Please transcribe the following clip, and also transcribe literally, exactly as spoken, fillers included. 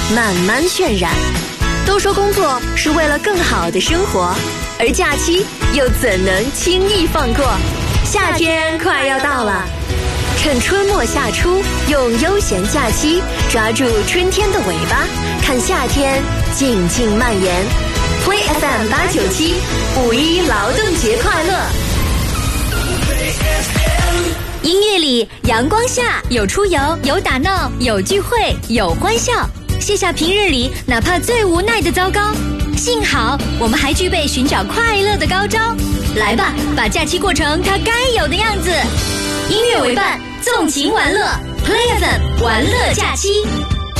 慢慢渲染。都说工作是为了更好的生活，而假期又怎能轻易放过？夏天快要到了，趁春末夏初，用悠闲假期抓住春天的尾巴，看夏天静静蔓延。Play F M 八九七，五一劳动节快乐！ 音乐里，阳光下有出游，有打闹，有聚会，有欢笑。卸下平日里哪怕最无奈的糟糕，幸好我们还具备寻找快乐的高招。来吧，把假期过成它该有的样子。音乐为伴，纵情玩乐 ，Play F M 玩乐假期。